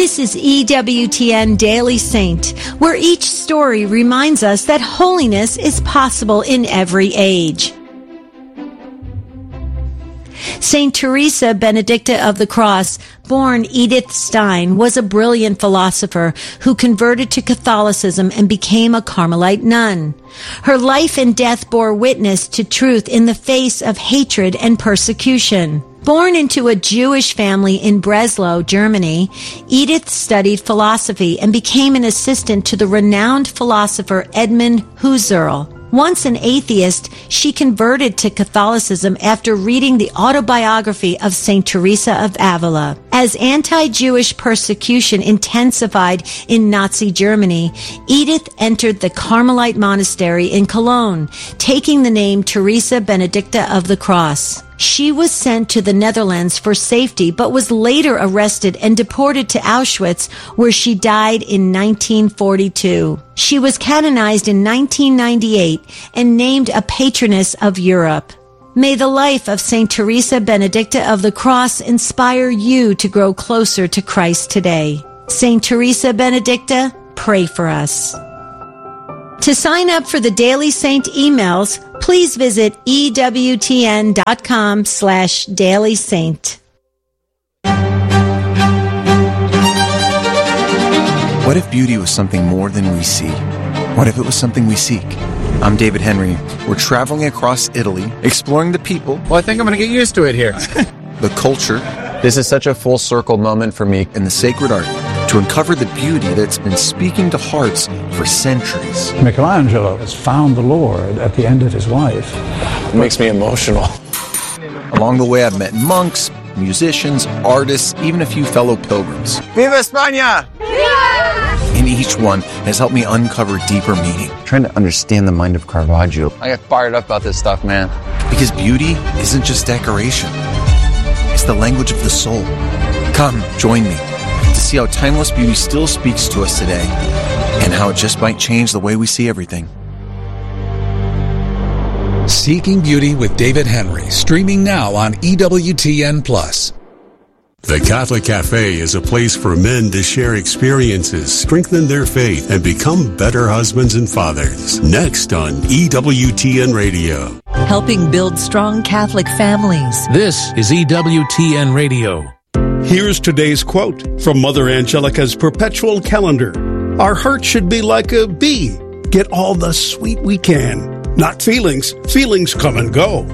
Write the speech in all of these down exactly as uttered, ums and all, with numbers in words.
This is E W T N Daily Saint, where each story reminds us that holiness is possible in every age. Saint Teresa Benedicta of the Cross, born Edith Stein, was a brilliant philosopher who converted to Catholicism and became a Carmelite nun. Her life and death bore witness to truth in the face of hatred and persecution. Born into a Jewish family in Breslau, Germany, Edith studied philosophy and became an assistant to the renowned philosopher Edmund Husserl. Once an atheist, she converted to Catholicism after reading the autobiography of Saint Teresa of Avila. As anti-Jewish persecution intensified in Nazi Germany, Edith entered the Carmelite monastery in Cologne, taking the name Teresa Benedicta of the Cross. She was sent to the Netherlands for safety, but was later arrested and deported to Auschwitz, where she died in nineteen forty-two. She was canonized in nineteen ninety-eight and named a patroness of Europe. May the life of Saint Teresa Benedicta of the Cross inspire you to grow closer to Christ today. Saint Teresa Benedicta, pray for us. To sign up for the Daily Saint emails, please visit ewtn.com slash Daily Saint. What if beauty was something more than we see? What if it was something we seek? I'm David Henry. We're traveling across Italy, exploring the people. Well, I think I'm going to get used to it here. The culture. This is such a full circle moment for me. And the sacred art, to uncover the beauty that's been speaking to hearts for centuries. Michelangelo has found the Lord at the end of his life. It makes me emotional. Along the way, I've met monks, musicians, artists, even a few fellow pilgrims. Viva España! And each one has helped me uncover deeper meaning. Trying to understand the mind of Caravaggio. I get fired up about this stuff, man. Because beauty isn't just decoration. It's the language of the soul. Come, join me to see how timeless beauty still speaks to us today and how it just might change the way we see everything. Seeking Beauty with David Henry, streaming now on E W T N Plus. The Catholic Cafe is a place for men to share experiences, strengthen their faith, and become better husbands and fathers. Next on E W T N Radio. Helping build strong Catholic families. This is E W T N Radio. Here's today's quote from Mother Angelica's Perpetual Calendar. Our heart should be like a bee. Get all the sweet we can. Not feelings. Feelings come and go.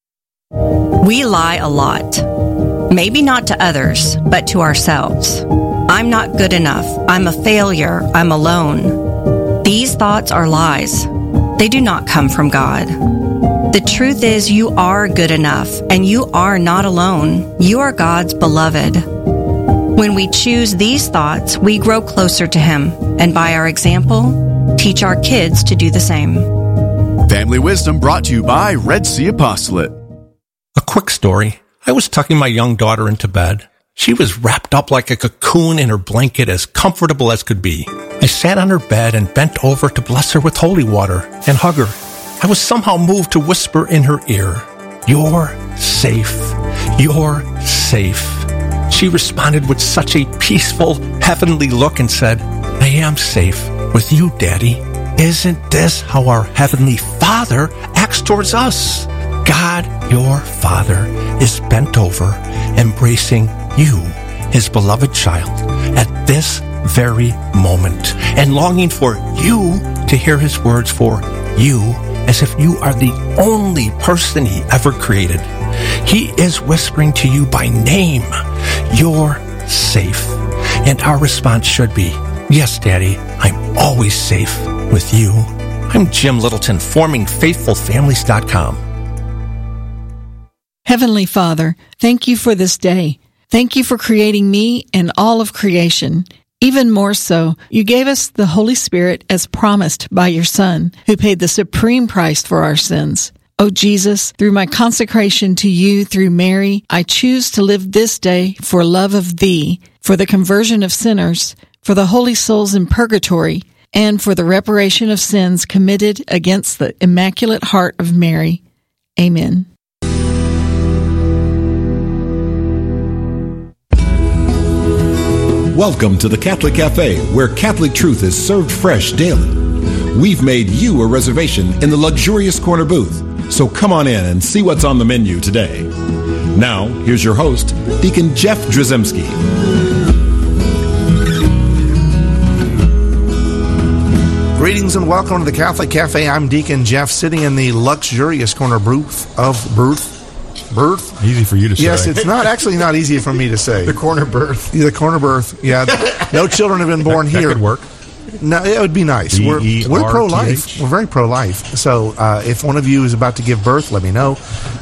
We lie a lot. Maybe not to others, but to ourselves. I'm not good enough. I'm a failure. I'm alone. These thoughts are lies. They do not come from God. The truth is you are good enough, and you are not alone. You are God's beloved. When we choose these thoughts, we grow closer to Him, and by our example, teach our kids to do the same. Family Wisdom brought to you by Red Sea Apostolate. A quick story. I was tucking my young daughter into bed. She was wrapped up like a cocoon in her blanket, as comfortable as could be. I sat on her bed and bent over to bless her with holy water and hug her. I was somehow moved to whisper in her ear, "You're safe. You're safe." She responded with such a peaceful, heavenly look and said, "I am safe with you, Daddy. Isn't this how our Heavenly Father acts towards us?" God, your Father, is bent over, embracing you, His beloved child, at this very moment, and longing for you to hear His words for you, as if you are the only person He ever created. He is whispering to you by name, "You're safe." And our response should be, "Yes, Daddy, I'm always safe with you." I'm Jim Littleton, forming faithful families dot com. Heavenly Father, thank you for this day. Thank you for creating me and all of creation. Even more so, you gave us the Holy Spirit as promised by your Son, who paid the supreme price for our sins. Oh Jesus, through my consecration to you through Mary, I choose to live this day for love of thee, for the conversion of sinners, for the holy souls in purgatory, and for the reparation of sins committed against the Immaculate Heart of Mary. Amen. Welcome to the Catholic Cafe, where Catholic truth is served fresh daily. We've made you a reservation in the luxurious corner booth, so come on in and see what's on the menu today. Now, here's your host, Deacon Jeff Drzymski. Greetings and welcome to the Catholic Cafe. I'm Deacon Jeff, sitting in the luxurious corner booth of Booth. Berth? Easy for you to say. Yes, it's not actually not easy for me to say. The corner berth. The corner berth. Yeah. No children have been born that, here. That could work. No, it would be nice. We're, we're pro-life. We're very pro-life. So uh, if one of you is about to give birth, let me know.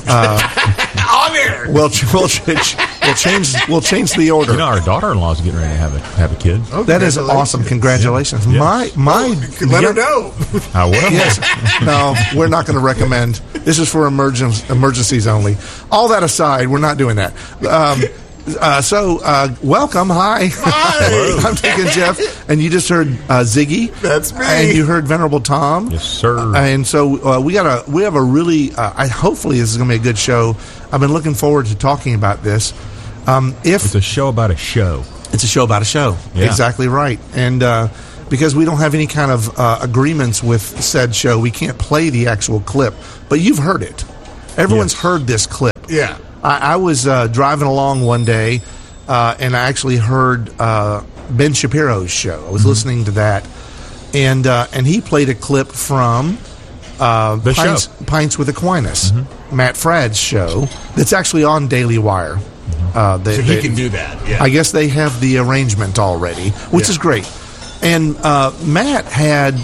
Uh, On air. We'll, we'll, we'll change We'll change the order. You know, our daughter-in-law is getting ready to have a have a kid. Oh, that is awesome. Congratulations. Yeah. My my. Let her know. I will. Yes. No, we're not going to recommend. This is for emergence, emergencies only. All that aside, we're not doing that. Um, uh, so, uh, welcome. Hi. Hi. I'm Deacon Jeff, and you just heard uh, Ziggy. That's me. And you heard Venerable Tom. Yes, sir. Uh, and so uh, we got a we have a really. Uh, I hopefully this is going to be a good show. I've been looking forward to talking about this. Um, if it's a show about a show, it's a show about a show. Yeah. Exactly right. And uh, because we don't have any kind of uh, agreements with said show, we can't play the actual clip. But you've heard it. Everyone's yes. heard this clip. Yeah. I, I was uh, driving along one day, uh, and I actually heard uh, Ben Shapiro's show. I was mm-hmm. listening to that, and uh, and he played a clip from uh, the Pints, show. Pints with Aquinas, mm-hmm. Matt Fradd's show. That's actually on Daily Wire. Mm-hmm. Uh, they, so he they, can do that. Yeah. I guess they have the arrangement already, which yeah. is great. And uh, Matt had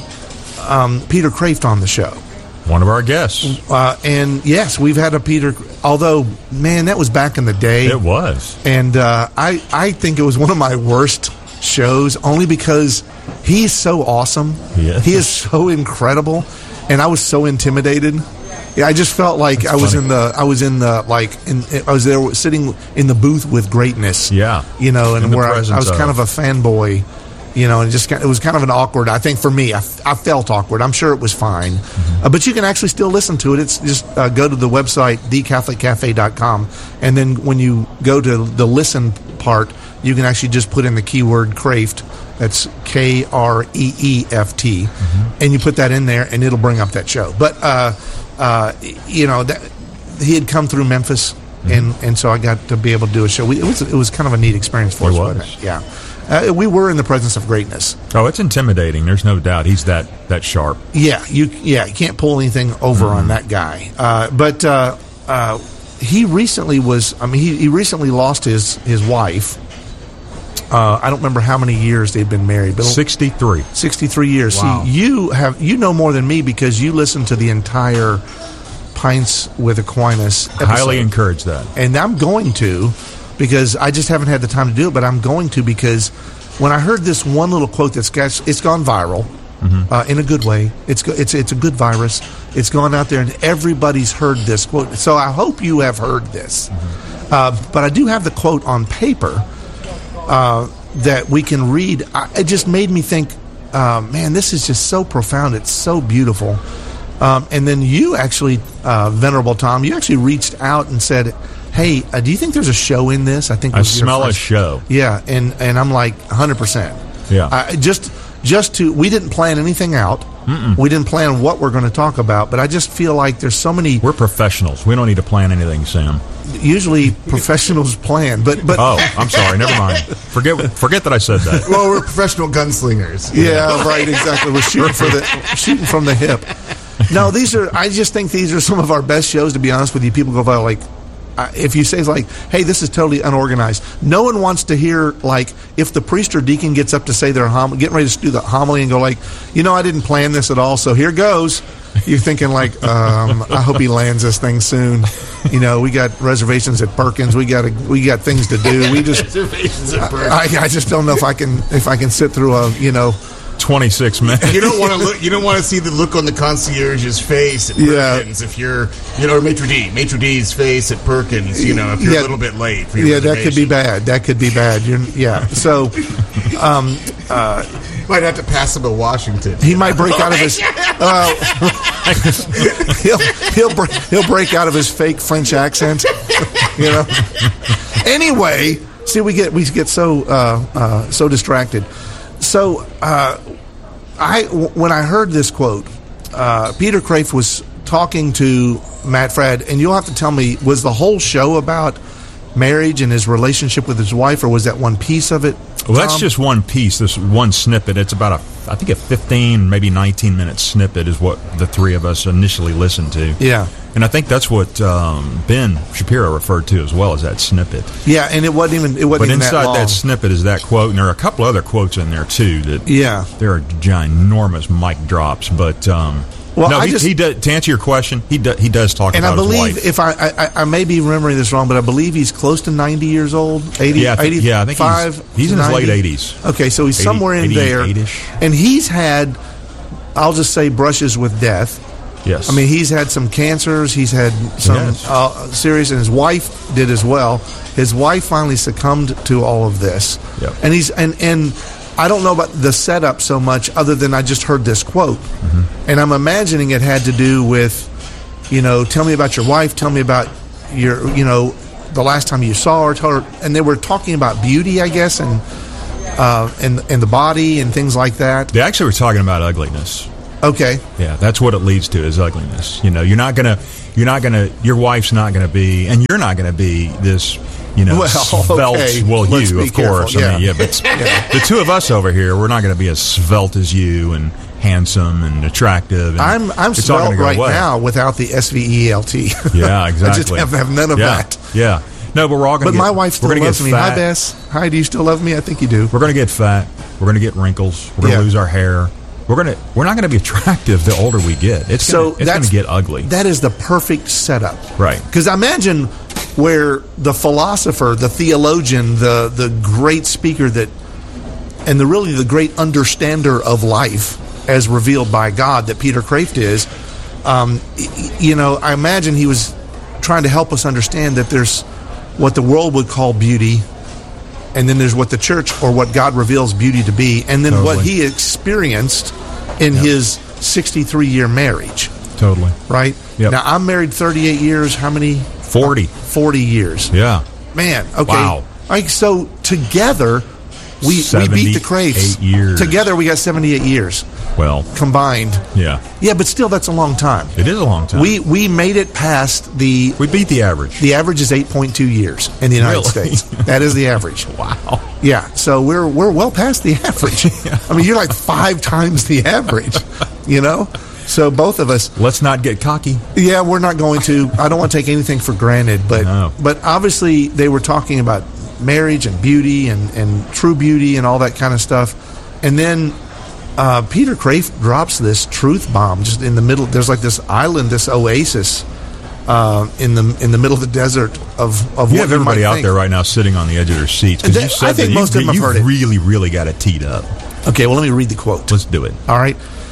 um, Peter Kraft on the show. One of our guests. Uh, and yes, we've had a Peter, although, man, that was back in the day. It was. And uh, I, I think it was one of my worst shows, only because he's so awesome. Yeah. He is so incredible. And I was so intimidated. Yeah, I just felt like That's I was funny. in the, I was in the, like, in, I was there sitting in the booth with greatness. Yeah. You know, and In the where I, I presence was kind of of. a fanboy. You know, and it just it was kind of an awkward. I think for me, I, I felt awkward. I'm sure it was fine, mm-hmm. uh, but you can actually still listen to it. It's just uh, go to the website the catholic cafe dot com, and then when you go to the listen part, you can actually just put in the keyword Kraft. That's K R E E F T, mm-hmm. and you put that in there, and it'll bring up that show. But uh, uh, you know, that, he had come through Memphis, mm-hmm. and, and so I got to be able to do a show. We, it was it was kind of a neat experience for it us, was. wasn't it? Yeah. Uh, we were in the presence of greatness. Oh, it's intimidating. There's no doubt. He's that that sharp. Yeah, you yeah you can't pull anything over mm-hmm. on that guy. Uh, but uh, uh, he recently was. I mean, he, he recently lost his his wife. Uh, I don't remember how many years they've been married. But sixty-three. sixty-three years. Wow. See, you have you know more than me because you listened to the entire Pints with Aquinas episode. Highly encourage that, and I'm going to. Because I just haven't had the time to do it, but I'm going to because when I heard this one little quote that's got, it's gone viral mm-hmm. uh, in a good way. It's it's it's a good virus. It's gone out there, and everybody's heard this quote. So I hope you have heard this. Mm-hmm. Uh, but I do have the quote on paper uh, that we can read. I, it just made me think, uh, man, this is just so profound. It's so beautiful. Um, and then you actually, uh, Venerable Tom, you actually reached out and said, hey, uh, do you think there's a show in this? I think I smell a show. Yeah, and, and I'm like one hundred percent. Yeah. Uh, just just to we didn't plan anything out. Mm-mm. We didn't plan what we're going to talk about, but I just feel like there's so many. We're professionals. We don't need to plan anything, Sam. Usually professionals plan, but but oh, I'm sorry. Never mind. Forget forget that I said that. Well, we're professional gunslingers. Yeah, right. Exactly. We're shooting for the shooting from the hip. No, these are. I just think these are some of our best shows. To be honest with you, people go by like. Uh, if you say like, hey, this is totally unorganized, no one wants to hear, like, if the priest or deacon gets up to say their homily, getting ready to do the homily and go like, you know, I didn't plan this at all, so here goes. You're thinking like, um, I hope he lands this thing soon. You know, we got reservations at Perkins. We got a, we got things to do. We just reservations at Perkins. I, I just don't know if I can if I can sit through a you know. twenty-six minutes. You don't want to look. You don't want to see the look on the concierge's face at Perkins yeah. if you're, you know, or Maitre D, Maitre D's face at Perkins. You know, if you're yeah. a little bit late. For your yeah, that could be bad. That could be bad. You're, yeah. So, um, uh, might have to pass him to Washington. He might break out of his. Uh, he'll he'll he'll break out of his fake French accent. You know. Anyway. See, we get we get so uh, uh, so distracted. So, uh, I w- when I heard this quote, uh, Peter Kreeft was talking to Matt Fradd, and you'll have to tell me, was the whole show about marriage and his relationship with his wife, or was that one piece of it? Well, that's Tom? just one piece, this one snippet. It's about a, I think a fifteen, maybe nineteen minute snippet is what the three of us initially listened to. Yeah. And I think that's what um, Ben Shapiro referred to as well as that snippet. Yeah, and it wasn't even it wasn't But even inside that long. that snippet is that quote, and there are a couple other quotes in there too. That yeah, there are ginormous mic drops. But um, Well, no, I he, just- he does, to answer your question, he do, he does talk And about I believe, his wife. if I, I I may be remembering this wrong, but I believe he's close to ninety years old, eighty, Yeah, I think- yeah, I think he's- eighty-five, he's in his late ninety. eighties. Okay, so he's eighty, somewhere in there, eighty-eight-ish. and he's had, I'll just say, brushes with death. Yes. I mean, he's had some cancers. He's had some Yes. uh, serious, and his wife did as well. His wife finally succumbed to all of this, Yep. and he's and and I don't know about the setup so much, other than I just heard this quote, Mm-hmm. and I'm imagining it had to do with, you know, tell me about your wife, tell me about your, you know, the last time you saw her, tell her, and they were talking about beauty, I guess, and uh, and and the body and things like that. They actually were talking about ugliness. Okay. Yeah, that's what it leads to is ugliness. You know, you're not gonna, you're not gonna, your wife's not gonna be, and you're not gonna be this, you know, Well, svelte. okay. Well, Let's you, be of course. careful. I mean, Yeah. yeah, but Yeah. the two of us over here, we're not gonna be as svelte as you and handsome and attractive. And I'm I'm it's all svelte gonna go right away. now without the S V E L T. Yeah, exactly. I just have, have none of yeah. that. Yeah. No, but we're all gonna. But get, my wife still we're gonna loves get me. fat. Hi, Bess. Hi, do you still love me? I think you do. We're gonna get fat. We're gonna get wrinkles. We're gonna Yeah. lose our hair. We're gonna. We're not gonna be attractive the older we get. It's So gonna, it's that's- gonna get ugly. That is the perfect setup. Right. Because imagine where the philosopher, the theologian, the the great speaker that, and the really the great understander of life, as revealed by God, that Peter Kreeft is. Um, y- you know, I imagine he was trying to help us understand that there's what the world would call beauty, and then there's what the church or what God reveals beauty to be, and then what Totally. he experienced in Yep. his sixty-three year marriage. Totally. Right? Yep. Now, I'm married thirty-eight years. How many? Forty. forty years. Yeah. Man, okay. Wow. Like, so together, we, we beat the Kreefts. seventy-eight years. Together, we got seventy-eight years Well, combined. yeah. Yeah, but still, that's a long time. It is a long time. We we made it past the... We beat the average. The average is eight point two years in the United Really? States. That is the average. Wow. Yeah, so we're we're well past the average. I mean, you're like five times the average, you know? So both of us... Let's not get cocky. Yeah, we're not going to. I don't want to take anything for granted, but No. but obviously they were talking about marriage and beauty and, and true beauty and all that kind of stuff. And then uh, Peter Kreeft drops this truth bomb just in the middle. There's like this island, this oasis uh, in the in the middle of the desert of of You what have everybody might out think. there right now sitting on the edge of their seats because That- you said I think that most you, of them have you heard it. really, really got it teed up. Okay, well, let me read the quote. Let's do it. All right.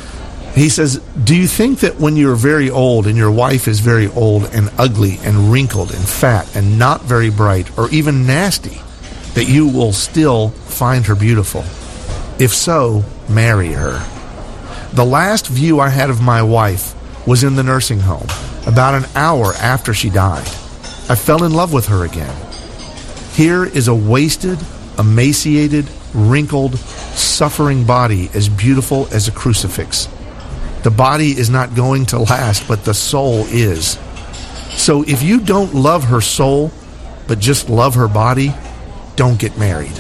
He says, "Do you think that when you're very old and your wife is very old and ugly and wrinkled and fat and not very bright or even nasty, that you will still find her beautiful? If so, marry her. The last view I had of my wife was in the nursing home, about an hour after she died. I fell in love with her again. Here is a wasted, emaciated, wrinkled, suffering body as beautiful as a crucifix. The body is not going to last, but the soul is. So if you don't love her soul, but just love her body, don't get married."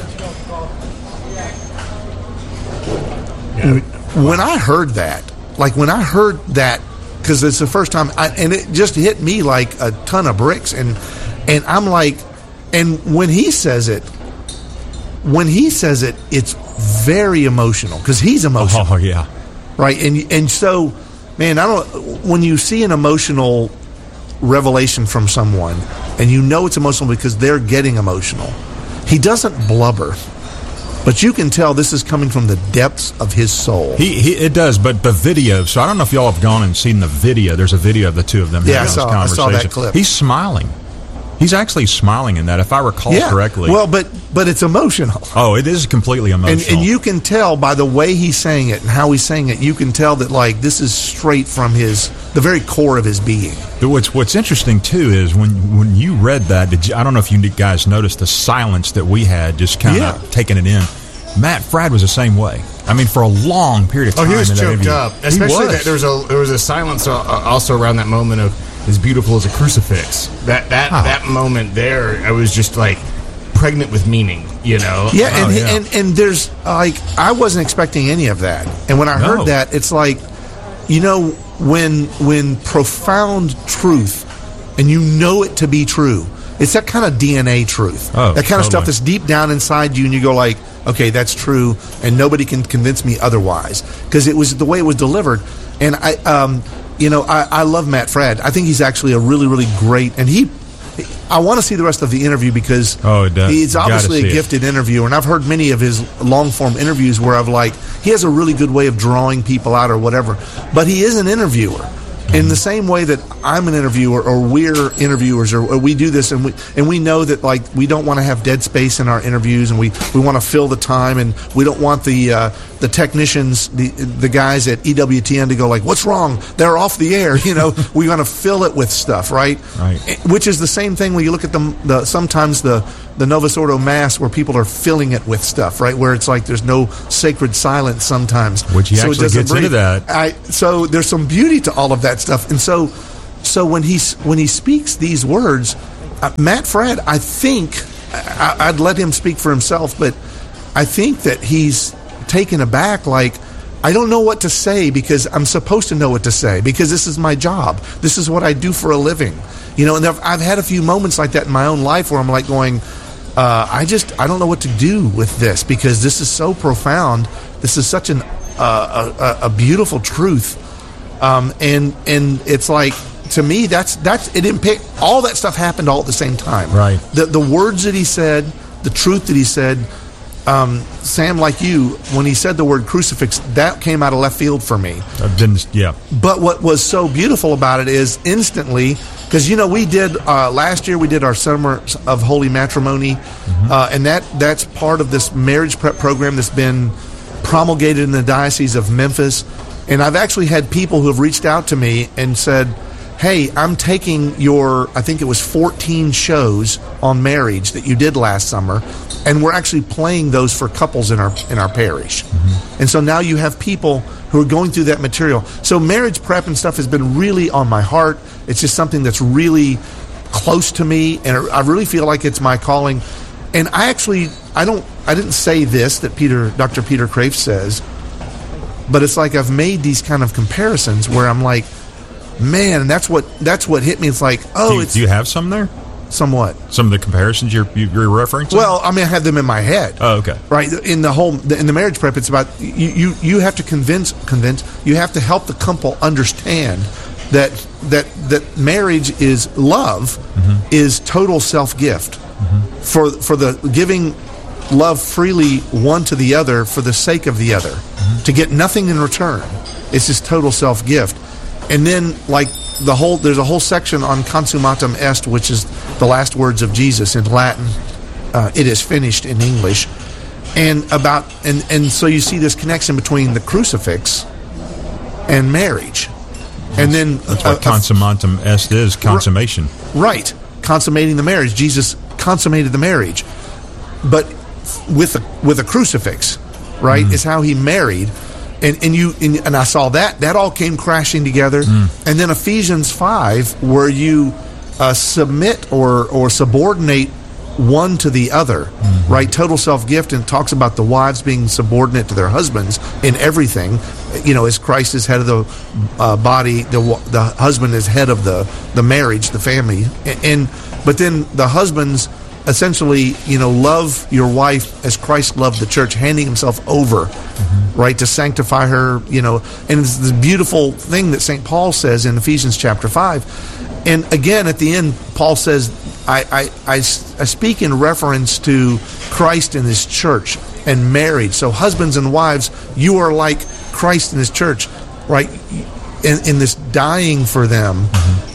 When I heard that, like when I heard that, because it's the first time, I, and it just hit me like a ton of bricks, and and I'm like, and when he says it, when he says it, it's very emotional because he's emotional. Oh, yeah. Right, and and so, man, I don't. When you see an emotional revelation from someone, and you know it's emotional because they're getting emotional, he doesn't blubber, but you can tell this is coming from the depths of his soul. He, he it does, but the video. So I don't know if y'all have gone and seen the video. There's a video of the two of them Yeah, having I saw- this I saw that conversation. clip. He's smiling. He's actually smiling in that, if I recall yeah. correctly. Well, but but it's emotional. Oh, it is completely emotional. And, and you can tell by the way he's saying it and how he's saying it, you can tell that, like, this is straight from his the very core of his being. What's What's interesting, too, is when, when you read that, did you, I don't know if you guys noticed the silence that we had, just kind of yeah. taking it in. Matt Fradd was the same way. I mean, for a long period of time. Oh, he was in choked that up. Especially that there was a there was a silence also around that moment of as beautiful as a crucifix. That that oh. that moment there, I was just like pregnant with meaning, you know. Yeah, and oh, he, yeah. and and there's like I wasn't expecting any of that, and when I No. heard that, it's like, you know, when when profound truth, and you know it to be true, it's that kind of D N A truth, Oh, that kind of totally. stuff that's deep down inside you, and you go like, okay, that's true, and nobody can convince me otherwise, because it was the way it was delivered, and I. um You know, I, I love Matt Fradd. I think he's actually a really, really great, and he, I want to see the rest of the interview because oh, it does. he's You gotta obviously see a it. gifted interviewer, and I've heard many of his long-form interviews where I've like, he has a really good way of drawing people out or whatever, but he is an interviewer. In the same way that I'm an interviewer, or we're interviewers, or, or we do this, and we and we know that like we don't want to have dead space in our interviews, and we, we want to fill the time, and we don't want the uh, the technicians, the the guys at E W T N to go like, "What's wrong? They're off the air." You know, we want to fill it with stuff, right? Right. Which is the same thing when you look at the, the sometimes the the Novus Ordo Mass, where people are filling it with stuff, right? Where it's like there's no sacred silence sometimes. Which he so it actually doesn't gets breathe. into that. I, so there's some beauty to all of that stuff, and so so when he when he speaks these words, uh, Matt Fradd, I think I, I'd let him speak for himself, but I think that he's taken aback. Like, I don't know what to say because I'm supposed to know what to say because this is my job. This is what I do for a living, you know. And I've, I've had a few moments like that in my own life where I'm like going, uh, I just I don't know what to do with this because this is so profound. This is such an uh, a, a beautiful truth. Um, and and it's like, to me, that's that's it didn't pick all that stuff happened all at the same time. Right. The the words that he said, the truth that he said. Um, Sam, like you, when he said the word crucifix, that came out of left field for me. I didn't, yeah. But what was so beautiful about it is instantly, because you know we did uh, last year we did our summer of holy matrimony, mm-hmm. uh, and that that's part of this marriage prep program that's been promulgated in the Diocese of Memphis. And I've actually had people who have reached out to me and said, hey, I'm taking your, I think it was fourteen shows on marriage that you did last summer, and we're actually playing those for couples in our in our parish. Mm-hmm. And so now you have people who are going through that material. So marriage prep and stuff has been really on my heart. It's just something that's really close to me, and I really feel like it's my calling. And I actually, I don't, I didn't say this that Peter, Doctor Peter Kreeft says, but it's like I've made these kind of comparisons where I'm like, man, and that's what that's what hit me. It's like, oh, do you, it's do you have some there? Somewhat. Some of the comparisons you're you're referencing? Well, I mean, I have them in my head. Oh, okay. Right in the whole in the marriage prep, it's about you. You, you have to convince convince. You have to help the couple understand that that that marriage is love, mm-hmm. is total self gift mm-hmm. for for the giving love freely one to the other for the sake of the other, mm-hmm. to get nothing in return. It's just total self gift. And then, like the whole, there's a whole section on consummatum est, which is the last words of Jesus in Latin. Uh, it is finished in English, and about and and so you see this connection between the crucifix and marriage, and then that's what uh, consummatum est is, consummation. Right, consummating the marriage. Jesus consummated the marriage, but with a, with a crucifix, right, mm-hmm. is how he married. And and you and, and I saw that that all came crashing together, mm. and then Ephesians five, where you uh, submit or or subordinate one to the other, mm-hmm. right? Total self gift, and talks about the wives being subordinate to their husbands in everything. You know, as Christ is head of the uh, body, the the husband is head of the the marriage, the family, and, and but then the husbands essentially, you know, love your wife as Christ loved the church, handing himself over, mm-hmm. right, to sanctify her, you know. And it's this beautiful thing that Saint Paul says in Ephesians chapter five. And again, at the end, Paul says, I, I, I, I speak in reference to Christ and his church and marriage. So husbands and wives, you are like Christ and his church, right, in, in this dying for them. Mm-hmm.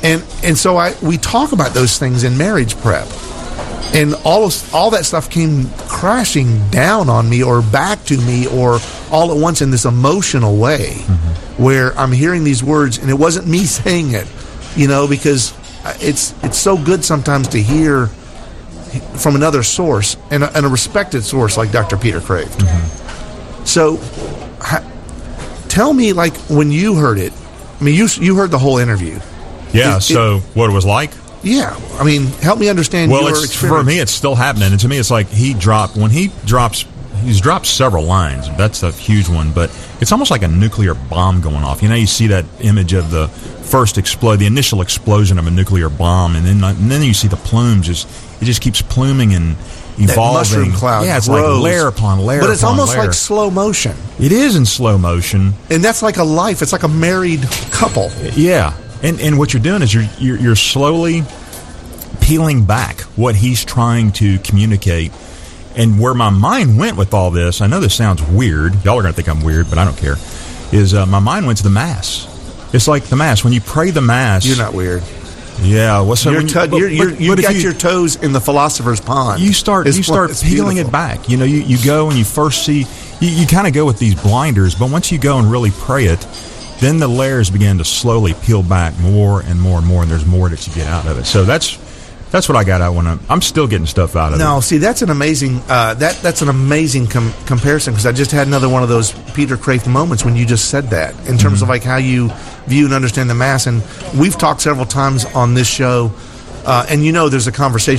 And and so I we talk about those things in marriage prep. And all of, all that stuff came crashing down on me or back to me or all at once in this emotional way mm-hmm. where I'm hearing these words and it wasn't me saying it, you know, because it's it's so good sometimes to hear from another source and a, and a respected source like Doctor Peter Kreeft. Mm-hmm. So ha, tell me, like, when you heard it, I mean, you you heard the whole interview. Yeah, it, so it, what it was like? Yeah, I mean, help me understand well, your it's, experience. for me, it's still happening. And to me, it's like he dropped, when he drops, he's dropped several lines. That's a huge one, but it's almost like a nuclear bomb going off. You know, you see that image of the first explode, the initial explosion of a nuclear bomb, and then and then you see the plumes. Just it just keeps pluming and evolving. That mushroom cloud yeah, it's grows. like layer upon layer, but it's upon almost layer. like slow motion. It is in slow motion, and that's like a life. It's like a married couple. Yeah, and and what you're doing is you're you're, you're slowly peeling back what he's trying to communicate. And where my mind went with all this, I know this sounds weird. Y'all are going to think I'm weird, but I don't care. Is uh, my mind went to the Mass. It's like the Mass. When you pray the Mass, you're not weird. Yeah, what's well, so you're, tu- but, you're, you're, but, you've but got you, your toes in the philosopher's pond. You start you start peeling beautiful. it back. You know, you, you go and you first see. You, you kind of go with these blinders, but once you go and really pray it, then the layers begin to slowly peel back more and more and more, and there's more that you get out of it. So that's. That's what I got out when I'm. I'm still getting stuff out of no, it. No, see, that's an amazing. Uh, that that's an amazing com- comparison because I just had another one of those Peter Kreeft moments when you just said that in terms mm-hmm. of like how you view and understand the Mass. And we've talked several times on this show, uh, and you know, there's a conversation